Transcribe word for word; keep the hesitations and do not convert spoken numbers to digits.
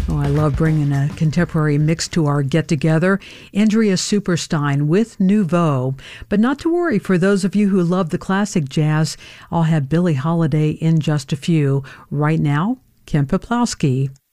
Oh, I love bringing a contemporary mix to our get-together. Andrea Superstein with Nouveau. But not to worry, for those of you who love the classic jazz, I'll have Billie Holiday in just a few. Right now, Ken Peplowski.